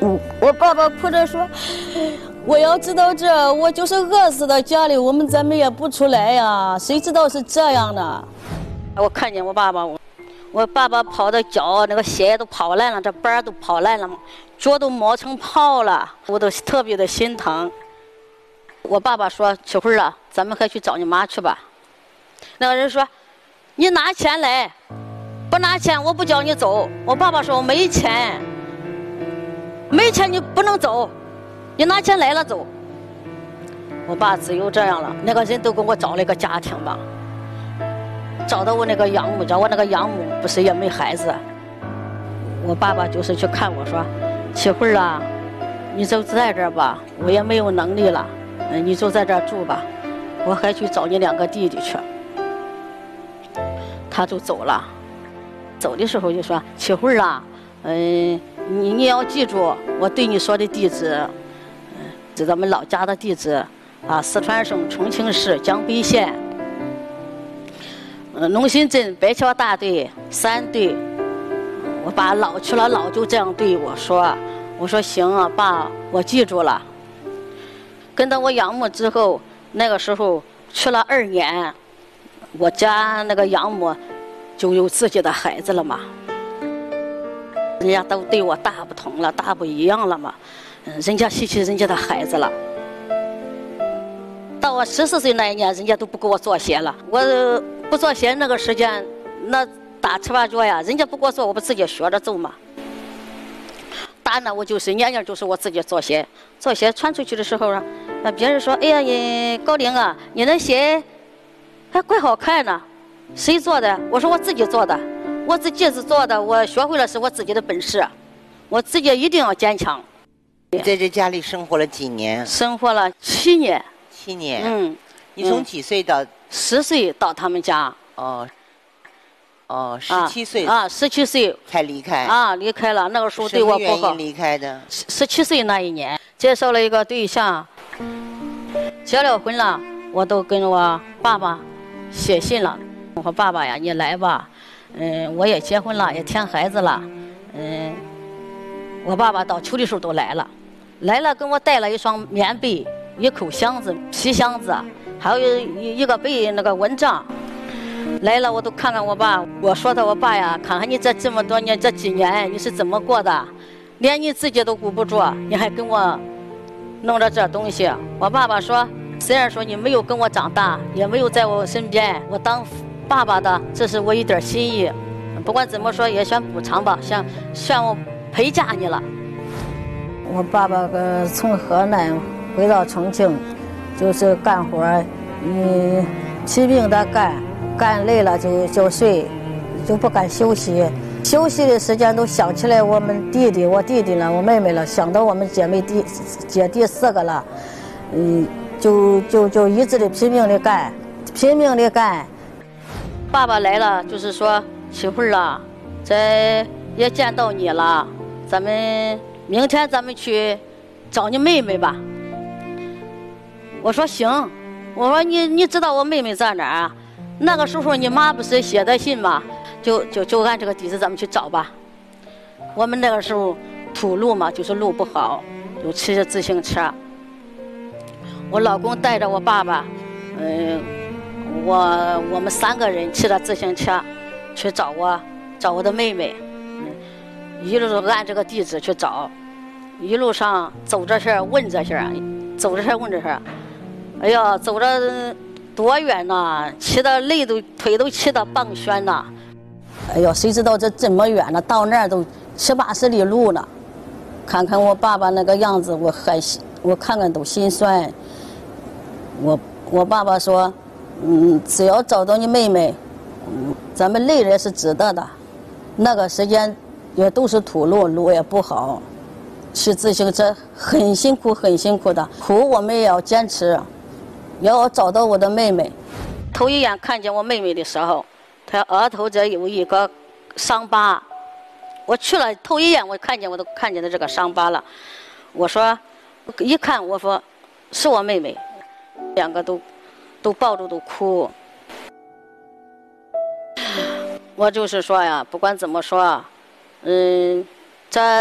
我爸爸哭着说：“我要知道这，我就是饿死的，家里我们咱们也不出来呀，谁知道是这样的。”我看见我爸爸，我爸爸跑的脚那个鞋都跑烂了，这板都跑烂了，脚都磨成泡了，我都特别的心疼。我爸爸说：“秋慧啊，咱们还去找你妈去吧。”那个人说：“你拿钱来，不拿钱我不叫你走。”我爸爸说：“我没钱，没钱你不能走，你拿钱来了走。”我爸只有这样了，那个人都给我找了一个家庭吧，找到我那个养母家，我那个养母不是也没孩子。我爸爸就是去看我说：“秋慧啊，你就在这儿吧，我也没有能力了，你就在这儿住吧，我还去找你2个弟弟去。”他就走了，走的时候就说：“秋慧啊，你要记住我对你说的地址，是咱们老家的地址啊，四川省重庆市江北县龙兴镇白桥大队3队。”我爸老去了，老就这样对我说：“我说行啊，爸，我记住了。”跟到我养母之后，那个时候去了2年，我家那个养母就有自己的孩子了嘛，人家都对我大不同了，大不一样了嘛，人家吸取人家的孩子了。到我14岁那一年，人家都不给我做鞋了，我不做鞋那个时间，那打7、8脚呀，人家不给我做，我不自己学着走嘛。打呢，我就是年年就是我自己做鞋，做鞋穿出去的时候啊，别人说：“哎呀，你高玲啊，你那鞋还怪好看呢，谁做的？”我说：“我自己做的，我自己是做的，我学会了是我自己的本事，我自己一定要坚强。” 你在这家里生活了几年？ 生活了7年。 7年。你从几岁到 ？10岁到他们家。 17岁 17岁才离开离开了。那个时候对我不好。什么原因离开的 ？17岁那一年，介绍了一个对象，结了婚了，我都跟我爸爸写信了。我说：“爸爸呀，你来吧，我也结婚了，也添孩子了，我爸爸到秋的时候都来了，给我带了一双棉被、1口箱子、皮箱子，还有一个被那个蚊帐。来了，我都看看我爸。我说的我爸呀，看看你这么多年，这几年你是怎么过的？连你自己都顾不住，你还跟我弄着这东西。”我爸爸说：“虽然说你没有跟我长大，也没有在我身边，我当爸爸的，这是我一点心意。不管怎么说，也想补偿吧，想我陪嫁你了。”我爸爸从河南回到重庆，就是干活，拼命的干累了就睡，就不敢休息。休息的时间都想起来我弟弟了，我妹妹了，想到我们姐弟4个了，就一直的拼命的干。爸爸来了，就是说：“秋慧啊，这也见到你了，明天咱们去找你妹妹吧。”我说：“行。”我说：“你知道我妹妹在哪儿啊？那个时候你妈不是写的信吗？就按这个地址咱们去找吧。”我们那个时候土路嘛，就是路不好，就骑着自行车。我老公带着我爸爸，我们3个人骑着自行车去找我的妹妹，一路按这个地址去找，一路上走着些问着些，哎呀，走着多远呐，骑的累腿都骑得棒旋呐。哎呦，谁知道这么远呢？到那儿都70、80里路呢。看看我爸爸那个样子，我看看都心酸。我爸爸说：“只要找到你妹妹，咱们累人是值得的。那个时间也都是土路，路也不好，骑自行车很辛苦的，苦我们也要坚持。要找到我的妹妹。”头一眼看见我妹妹的时候，她额头这有一个伤疤。我去了头一眼，我都看见了这个伤疤了。我说，一看我说是我妹妹，2个都抱着都哭。我就是说呀，不管怎么说，这